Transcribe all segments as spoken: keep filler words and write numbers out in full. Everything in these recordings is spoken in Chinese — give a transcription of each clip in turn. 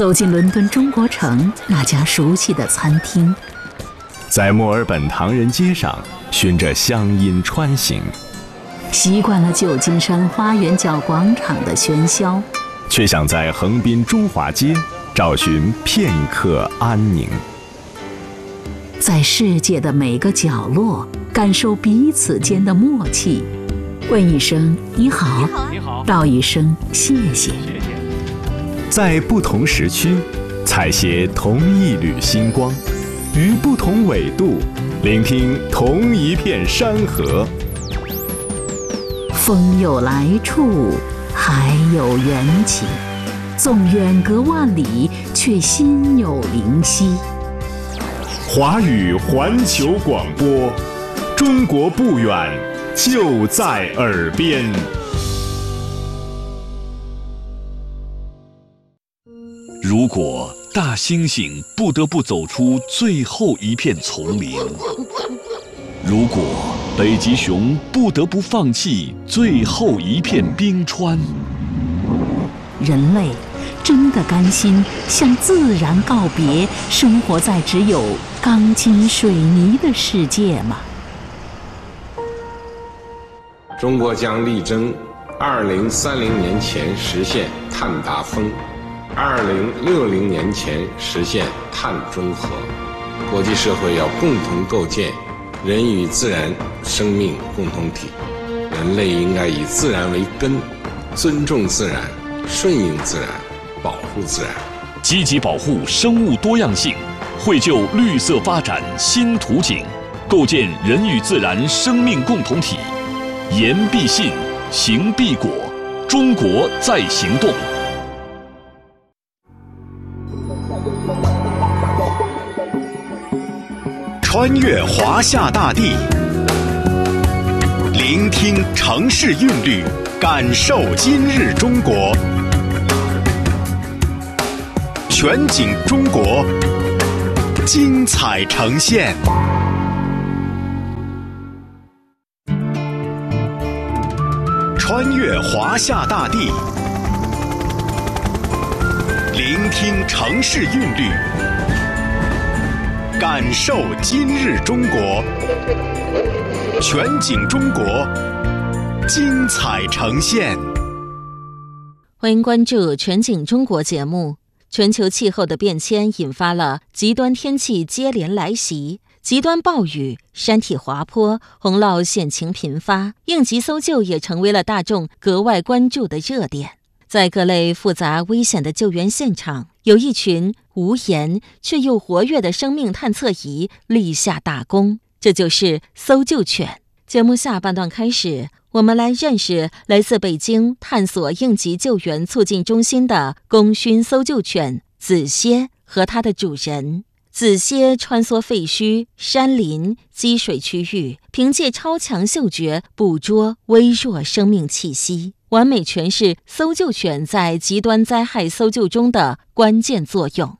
走进伦敦中国城那家熟悉的餐厅， 在墨尔本唐人街上循着乡音穿行， 习惯了旧金山花园角广场的喧嚣， 却想在横滨中华街找寻片刻安宁。 在世界的每个角落感受彼此间的默契，问一声你好， 你好， 道一声谢谢。 在不同时区采撷同一缕星光，于不同纬度聆听同一片山河。 风有来处，海有缘起，纵远隔万里，却心有灵犀。 华语环球广播，中国不远，就在耳边。 如果大猩猩不得不走出最后一片丛林，如果北极熊不得不放弃最后一片冰川， 人类真的甘心向自然告别，生活在只有钢筋水泥的世界吗？ 中国将力争二零三零年前实现碳达峰，二零六零年前实现碳中和。国际社会要共同构建人与自然生命共同体，人类应该以自然为根，尊重自然，顺应自然，保护自然， 积极保护生物多样性，绘就绿色发展新图景，构建人与自然生命共同体。言必信，行必果，中国在行动。 穿越华夏大地，聆听城市韵律，感受今日中国。全景中国，精彩呈现。穿越华夏大地，聆听城市韵律，感受今日中国。全景中国，精彩呈现。 欢迎关注全景中国节目。全球气候的变迁引发了极端天气接连来袭，极端暴雨、山体滑坡、洪涝险情频发，应急搜救也成为了大众格外关注的热点。在各类复杂危险的救援现场，有一群无言却又活跃的生命探测仪立下大功，这就是搜救犬。节目下半段开始，我们来认识来自北京探索应急救援促进中心的功勋搜救犬子歇和它的主人。子歇穿梭废墟、山林、积水区域，凭借超强嗅觉捕捉微弱生命气息，完美诠释搜救犬在极端灾害搜救中的关键作用。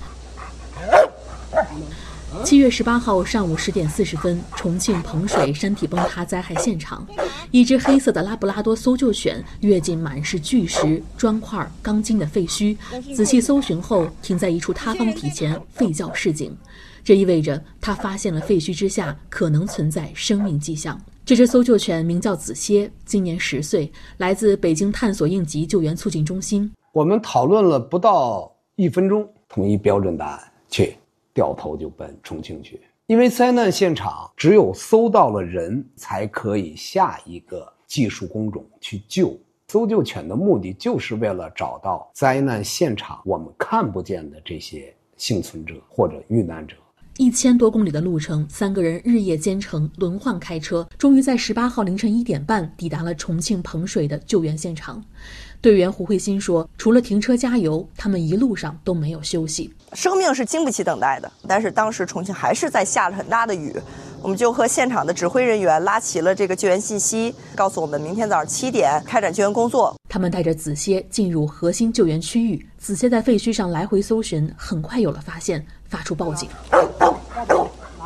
七月十八号上午十点四十分，重庆彭水山体崩塌灾害现场，一只黑色的拉布拉多搜救犬跃进满是巨石、砖块、钢筋的废墟，仔细搜寻后停在一处塌方体前，吠叫示警。这意味着它发现了废墟之下可能存在生命迹象。这只搜救犬名叫子歇，今年十岁，来自北京探索应急救援促进中心。 我们讨论了不到一分钟，统一标准答案，去掉头就奔重庆去。因为灾难现场只有搜到了人，才可以下一个技术工种去救。搜救犬的目的就是为了找到灾难现场我们看不见的这些幸存者或者遇难者。 一千多公里的路程，三个人日夜兼程，轮换开车，终于在十八号凌晨一点半抵达了重庆彭水的救援现场。队员胡慧欣说，除了停车加油，他们一路上都没有休息。 生命是经不起等待的，但是当时重庆还是在下着很大的雨，我们就和现场的指挥人员拉齐了这个救援信息，告诉我们明天早上七点开展救援工作。 他们带着子歇进入核心救援区域，子歇在废墟上来回搜寻，很快有了发现，发出报警。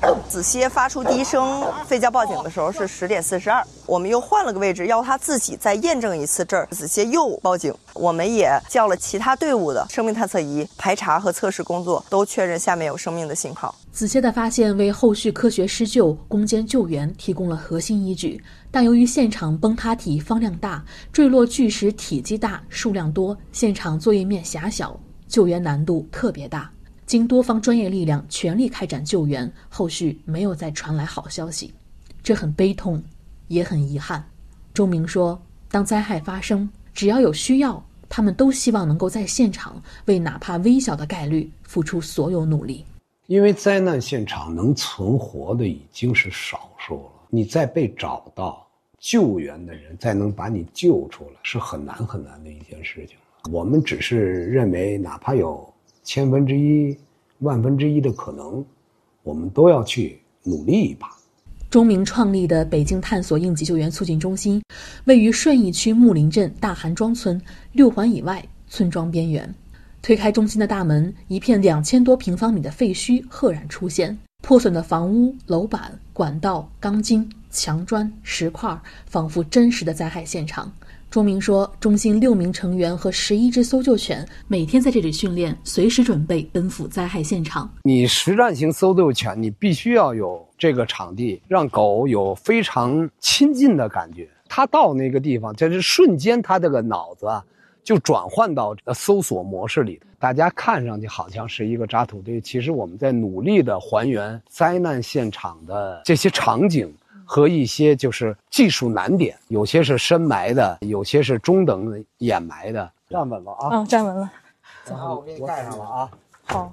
子歇发出第一声吠叫报警的时候是十点四十二，我们又换了个位置，要他自己再验证一次这儿。子歇又报警，我们也叫了其他队伍的生命探测仪排查和测试工作，都确认下面有生命的信号。 子歇的发现为后续科学施救、攻坚救援提供了核心依据，但由于现场崩塌体方量大，坠落巨石体积大、数量多，现场作业面狭小，救援难度特别大。经多方专业力量全力开展救援，后续没有再传来好消息，这很悲痛，也很遗憾。钟明说，当灾害发生，只要有需要，他们都希望能够在现场为哪怕微小的概率付出所有努力。 因为灾难现场能存活的已经是少数了，你再被找到救援的人再能把你救出来，是很难很难的一件事情。我们只是认为哪怕有千分之一、万分之一的可能，我们都要去努力一把。 钟明创立的北京探索应急救援促进中心位于顺义区木林镇大韩庄村六环以外村庄边缘。推开中心的大门，一片两千多平方米的废墟赫然出现，破损的房屋、楼板、管道、钢筋、墙砖、石块，仿佛真实的灾害现场。钟明说，中心六名成员和十一只搜救犬每天在这里训练，随时准备奔赴灾害现场。 你实战型搜救犬，你必须要有这个场地，让狗有非常亲近的感觉。它到那个地方，就是瞬间，它这个脑子啊就转换到搜索模式里。大家看上去好像是一个渣土堆，其实我们在努力的还原灾难现场的这些场景和一些就是技术难点，有些是深埋的，有些是中等掩埋的。站稳了啊！ 嗯，站稳了。 然后我给你盖上了啊。 好。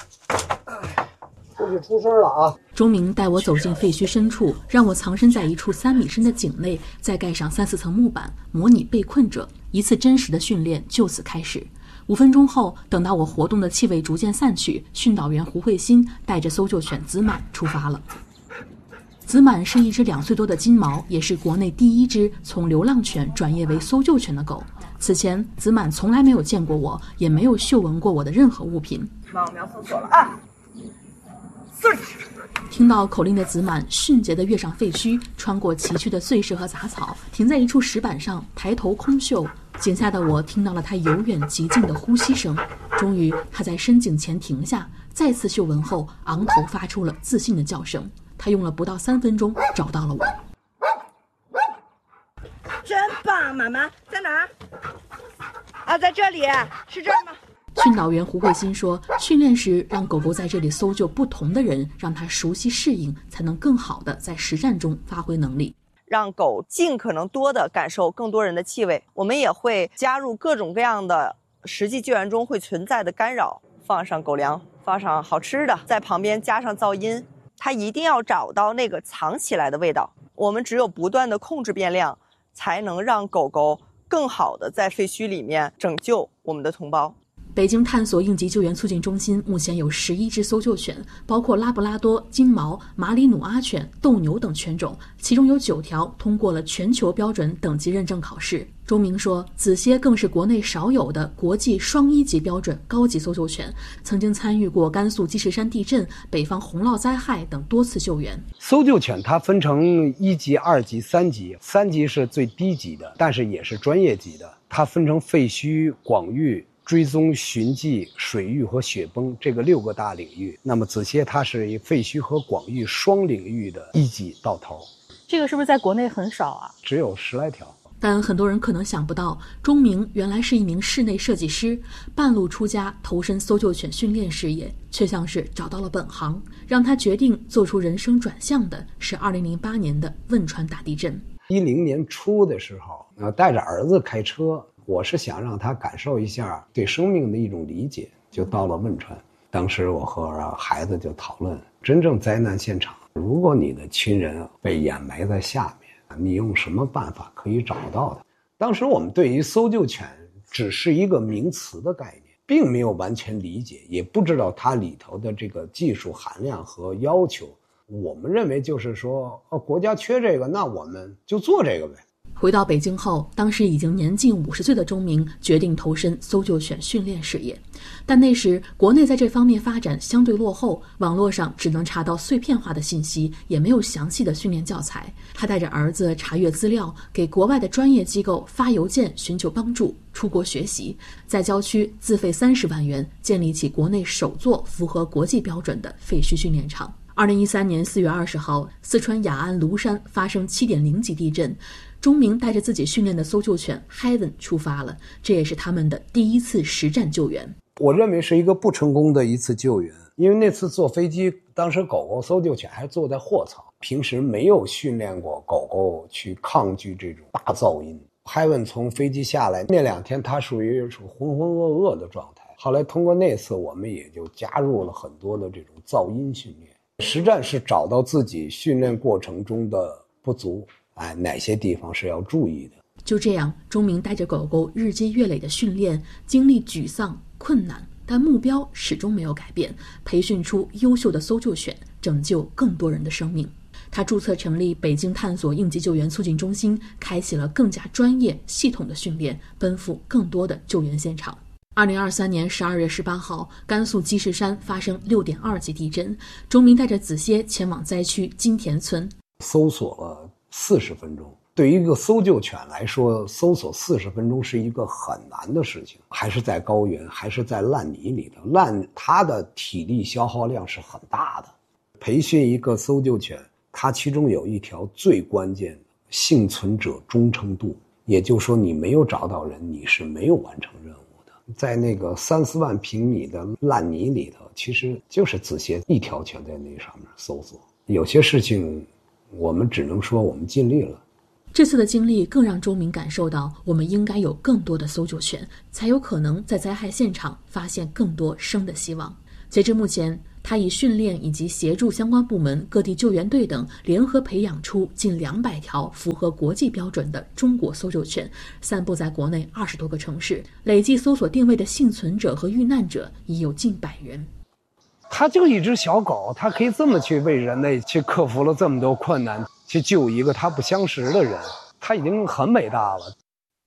出去出声了啊！ 钟明带我走进废墟深处，让我藏身在一处三米深的井内，再盖上三四层木板，模拟被困者。一次真实的训练就此开始。五分钟后，等到我活动的气味逐渐散去，训导员胡慧欣带着搜救犬子满出发了。子满是一只两岁多的金毛，也是国内第一只从流浪犬转业为搜救犬的狗。此前，子满从来没有见过我，也没有嗅闻过我的任何物品。 那我们要搜索了啊！ 听到口令的子满迅捷地跃上废墟，穿过崎岖的碎石和杂草，停在一处石板上，抬头空嗅。井下的我听到了他由远及近的呼吸声。终于，他在深井前停下，再次嗅闻后，昂头发出了自信的叫声。他用了不到三分钟找到了我。 真棒，妈妈在哪儿？啊，在这里，是这儿吗？ 训导员胡慧欣说，训练时让狗狗在这里搜救不同的人，让它熟悉适应，才能更好的在实战中发挥能力。 让狗尽可能多的感受更多人的气味。我们也会加入各种各样的实际救援中会存在的干扰，放上狗粮，放上好吃的，在旁边加上噪音，它一定要找到那个藏起来的味道。我们只有不断的控制变量，才能让狗狗更好的在废墟里面拯救我们的同胞。 北京探索应急救援促进中心目前有十一只搜救犬，包括拉布拉多、金毛、马里努阿犬、斗牛等犬种，其中有九条通过了全球标准等级认证考试。钟明说，子歇更是国内少有的国际双一级标准高级搜救犬，曾经参与过甘肃积石山地震、北方洪涝灾害等多次救援。 搜救犬它分成一级、二级、三级，三级是最低级的，但是也是专业级的。它分成废墟、广域、追踪、寻迹、水域和雪崩这个六个大领域。那么子歇它是以废墟和广域双领域的一级到头。 这个是不是在国内很少啊？ 只有十来条。 但很多人可能想不到，钟明原来是一名室内设计师，半路出家投身搜救犬训练事业，却像是找到了本行。让他决定做出人生转向的是二零零八年的汶川大地震。 一零年初的时候，呃，带着儿子开车，我是想让他感受一下对生命的一种理解，就到了汶川。当时我和孩子就讨论，真正灾难现场，如果你的亲人被掩埋在下面，你用什么办法可以找到它？当时我们对于搜救犬只是一个名词的概念，并没有完全理解，也不知道它里头的这个技术含量和要求。我们认为就是说，哦，国家缺这个，那我们就做这个呗。 回到北京后，当时已经年近五十岁的钟鸣决定投身搜救犬训练事业，但那时国内在这方面发展相对落后，网络上只能查到碎片化的信息，也没有详细的训练教材。他带着儿子查阅资料，给国外的专业机构发邮件寻求帮助，出国学习，在郊区自费三十万元建立起国内首座符合国际标准的废墟训练场。二零一三年四月二十号，四川雅安芦山发生七点零级地震，钟鸣带着自己训练的搜救犬 Heaven 出发了，这也是他们的第一次实战救援。 我认为是一个不成功的一次救援，因为那次坐飞机，当时狗狗搜救犬还坐在货舱，平时没有训练过狗狗去抗拒这种大噪音。Heaven 从飞机下来那两天，他属于是浑浑噩噩的状态。后来通过那次，我们也就加入了很多的这种噪音训练。实战是找到自己训练过程中的不足，哎，哪些地方是要注意的。 就这样，钟鸣带着狗狗日积月累的训练，经历沮丧、困难，但目标始终没有改变，培训出优秀的搜救犬，拯救更多人的生命。他注册成立北京探索应急救援促进中心，开启了更加专业系统的训练，奔赴更多的救援现场。二零二三年十二月十八号，甘肃积石山发生六点二级地震，钟鸣带着子歇前往灾区金田村， 搜索了四十分钟。对于一个搜救犬来说，搜索四十分钟是一个很难的事情，还是在高原，还是在烂泥里头，烂它的体力消耗量是很大的。培训一个搜救犬，它其中有一条最关键的幸存者忠诚度，也就是说你没有找到人，你是没有完成任务。在那个三四万平米的烂泥里头，其实就是子歇一条犬在那上面搜索。有些事情我们只能说我们尽力了。 这次的经历更让钟鸣感受到，我们应该有更多的搜救犬，才有可能在灾害现场发现更多生的希望。截至目前，他以训练以及协助相关部门、各地救援队等联合培养出近两百条符合国际标准的中国搜救犬，散布在国内二十多个城市，累计搜索定位的幸存者和遇难者已有近百人。 它就一只小狗，它可以这么去为人类去克服了这么多困难，去救一个它不相识的人，它已经很伟大了。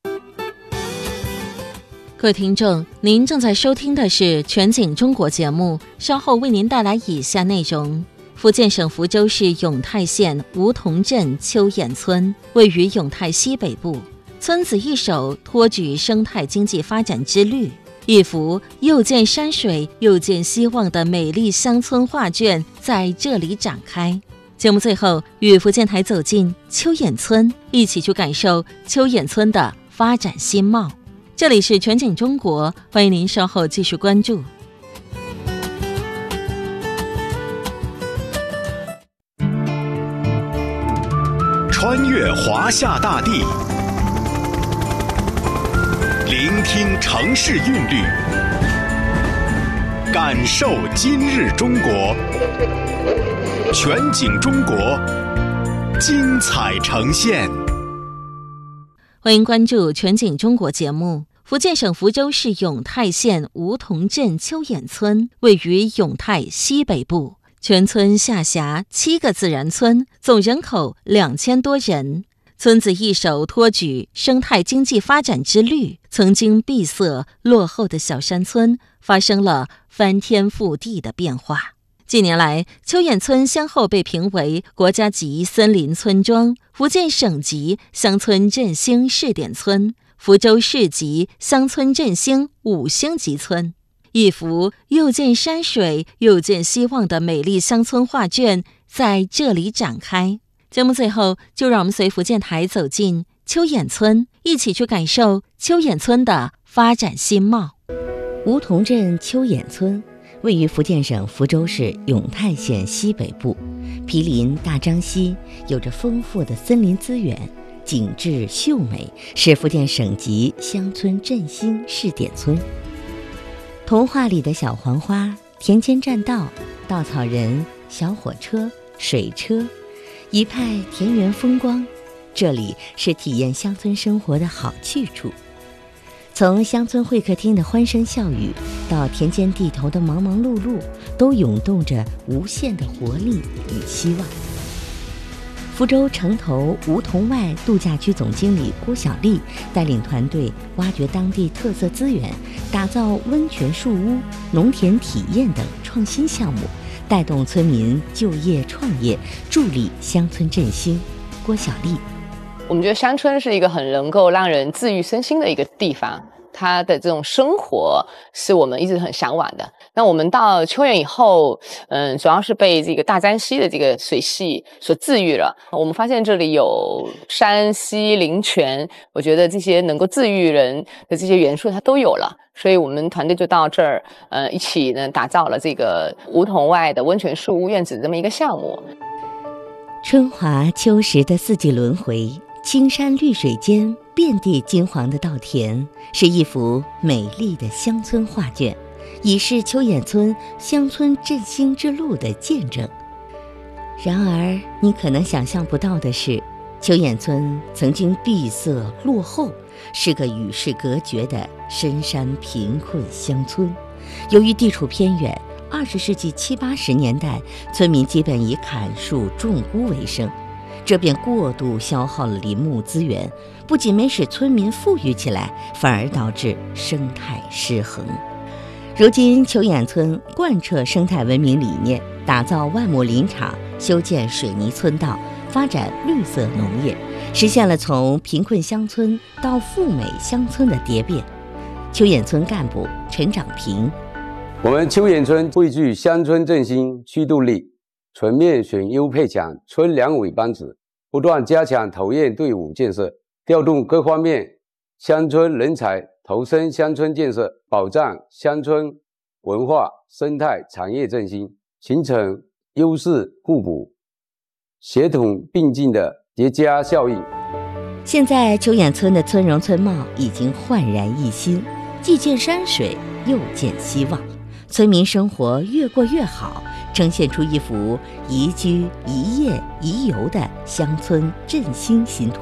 各位听众，您正在收听的是全景中国节目，稍后为您带来以下内容。福建省福州市永泰县梧桐镇秋眼村位于永泰西北部，村子一手托举生态经济发展之绿，一幅又见山水又见希望的美丽乡村画卷在这里展开。节目最后，与福建台走进秋眼村，一起去感受秋眼村的发展新貌。这里是全景中国，欢迎您稍后继续关注。 穿越华夏大地，聆听城市韵律，感受今日中国。全景中国，精彩呈现。 欢迎关注全景中国节目。福建省福州市永泰县梧桐镇秋眼村位于永泰西北部，全村下辖七个自然村，总人口两千多人。村子一手托举生态经济发展之绿，曾经闭塞落后的小山村发生了翻天覆地的变化。近年来，秋眼村先后被评为国家级森林村庄、福建省级乡村振兴试点村、福州市级乡村振兴五星级村。一幅又见山水又见希望的美丽乡村画卷在这里展开。节目最后，就让我们随福建台走进秋眼村，一起去感受秋眼村的发展新貌。 梧桐镇秋眼村位于福建省福州市永泰县西北部，毗邻大漳溪，有着丰富的森林资源，景致秀美，是福建省级乡村振兴试点村。童话里的小黄花、田间栈道、稻草人、小火车、水车，一派田园风光，这里是体验乡村生活的好去处。从乡村会客厅的欢声笑语，到田间地头的忙忙碌碌，都涌动着无限的活力与希望。 福州城头梧桐外度假区总经理郭小丽带领团队挖掘当地特色资源，打造温泉树屋、农田体验等创新项目，带动村民就业创业，助力乡村振兴。郭小丽， 我们觉得乡村是一个很能够让人治愈身心的一个地方，它的这种生活是我们一直很向往的。那我们到秋园以后，嗯，主要是被这个大沾溪的这个水系所治愈了。我们发现这里有山溪林泉，我觉得这些能够治愈人的这些元素它都有了，所以我们团队就到这儿，呃，一起呢打造了这个梧桐外的温泉树屋院子这么一个项目。 春华秋实的四季轮回，青山绿水间遍地金黄的稻田，是一幅美丽的乡村画卷，已是秋眼村乡村振兴之路的见证。然而你可能想象不到的是，秋眼村曾经闭塞落后，是个与世隔绝的深山贫困乡村。由于地处偏远，二十世纪七八十年代，村民基本以砍树种菇为生，这便过度消耗了林木资源，不仅没使村民富裕起来，反而导致生态失衡。如今秋眼村贯彻生态文明理念，打造万亩林场，修建水泥村道，发展绿色农业，实现了从贫困乡村到富美乡村的蝶变。秋眼村干部陈长平， 我们秋眼村汇聚乡村振兴驱动力，全面选优配强村两委班子，不断加强投研队伍建设，调动各方面乡村人才投身乡村建设，保障乡村文化生态产业振兴，形成优势互补、协同并进的叠加效应。 现在秋眼村的村容村貌已经焕然一新，既见山水，又见希望。村民生活越过越好，呈现出一幅宜居、宜业、宜游的乡村振兴新图。